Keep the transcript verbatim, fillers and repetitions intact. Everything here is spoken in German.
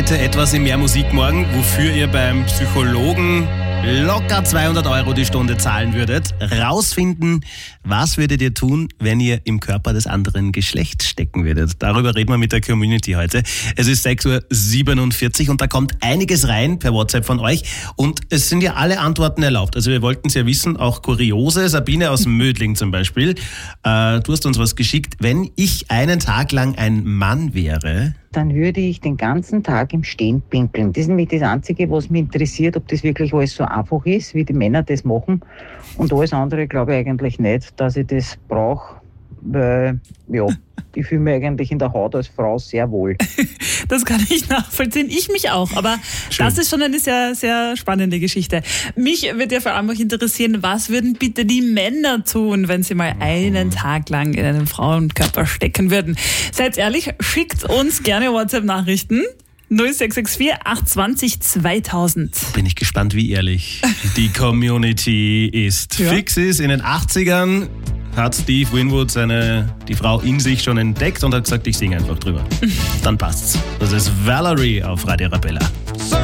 Heute etwas im Mehr Musik morgen, wofür ihr beim Psychologen locker zweihundert Euro die Stunde zahlen würdet. Rausfinden, was würdet ihr tun, wenn ihr im Körper des anderen Geschlechts stecken würdet. Darüber reden wir mit der Community heute. Es ist sechs Uhr siebenundvierzig und da kommt einiges rein per WhatsApp von euch. Und es sind ja alle Antworten erlaubt. Also wir wollten es ja wissen, auch kuriose. Sabine aus Mödling zum Beispiel. Äh, du hast uns was geschickt. Wenn ich einen Tag lang ein Mann wäre... dann würde ich den ganzen Tag im Stehen pinkeln. Das ist nämlich das Einzige, was mich interessiert, ob das wirklich alles so einfach ist, wie die Männer das machen. Und alles andere glaube ich eigentlich nicht, dass ich das brauche, weil, ja, ich fühle mich eigentlich in der Haut als Frau sehr wohl. Das kann ich nachvollziehen, ich mich auch, aber Schön. Das ist schon eine sehr, sehr spannende Geschichte. Mich würde ja vor allem auch interessieren, was würden bitte die Männer tun, wenn sie mal einen Tag lang in einen Frauenkörper stecken würden? Seid ehrlich, schickt uns gerne WhatsApp-Nachrichten. null sechs sechs vier acht zwei null zweitausend. Bin ich gespannt, wie ehrlich die Community ist. Ja. Fix ist, in den achtzigern hat Steve Winwood seine, die Frau in sich schon entdeckt und hat gesagt, ich singe einfach drüber. Dann passt's. Das ist Valerie auf Radio Arabella.